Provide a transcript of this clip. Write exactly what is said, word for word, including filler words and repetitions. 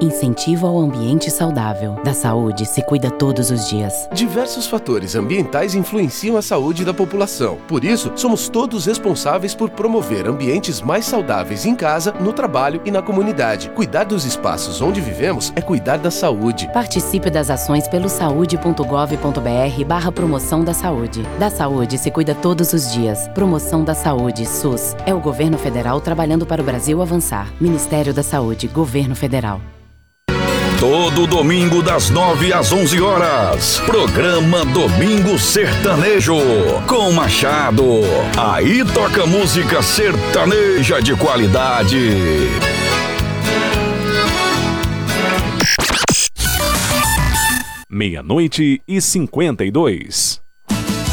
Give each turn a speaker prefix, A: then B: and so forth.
A: Incentivo ao ambiente saudável. Da saúde se cuida todos os dias.
B: Diversos fatores ambientais influenciam a saúde da população. Por isso, somos todos responsáveis por promover ambientes mais saudáveis em casa, no trabalho e na comunidade. Cuidar dos espaços onde vivemos é cuidar da saúde.
A: Participe das ações pelo saúde ponto gov ponto br barra promoção da saúde. Da saúde se cuida todos os dias. Promoção da Saúde, SUS. É o governo federal trabalhando para o Brasil avançar. Ministério da Saúde, Governo Federal.
C: Todo domingo das nove às onze horas. Programa Domingo Sertanejo com Machado. Aí toca música sertaneja de qualidade.
D: Meia-noite e cinquenta e dois.